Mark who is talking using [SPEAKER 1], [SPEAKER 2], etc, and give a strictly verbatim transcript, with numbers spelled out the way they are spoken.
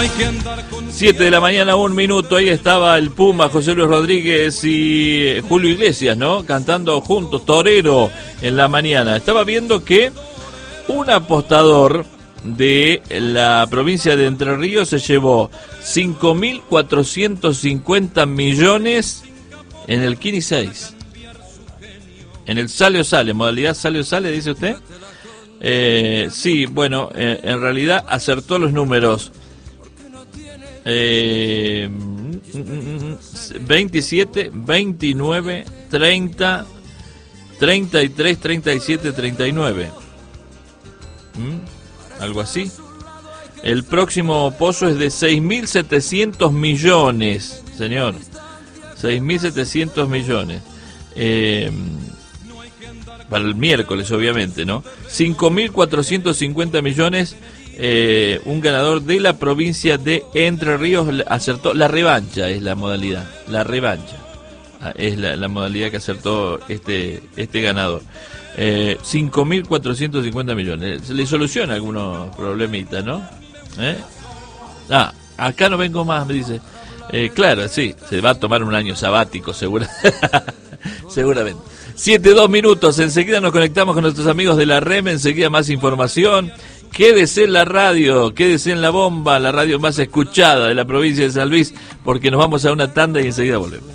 [SPEAKER 1] siete de la mañana, un minuto. Ahí estaba el Puma, José Luis Rodríguez y Julio Iglesias, ¿no? Cantando juntos, Torero, en la mañana. Estaba viendo que un apostador de la provincia de Entre Ríos se llevó cinco mil cuatrocientos cincuenta millones en el Kini seis. En el sale o sale, modalidad sale o sale, dice usted. Eh, sí, bueno, eh, en realidad acertó los números. Eh, veintisiete, veintinueve, treinta, treinta y tres, treinta y siete, treinta y nueve. ¿Mm? Algo así. El próximo pozo es de seis mil setecientos millones, señor. seis mil setecientos millones. Eh, para el miércoles, obviamente, ¿no? cinco mil cuatrocientos cincuenta millones. Eh, un ganador de la provincia de Entre Ríos acertó. La revancha es la modalidad. La revancha ah, es la, la modalidad que acertó este este ganador. Eh, cinco mil cuatrocientos cincuenta millones. Se le soluciona algunos problemitas, ¿no? ¿Eh? Ah, acá no vengo más, me dice. Eh, claro, sí, se va a tomar un año sabático, segura. seguramente. Siete, dos minutos. Enseguida nos conectamos con nuestros amigos de la R E M. Enseguida más información. Quédese en la radio, quédese en La Bomba, la radio más escuchada de la provincia de San Luis, porque nos vamos a una tanda y enseguida volvemos.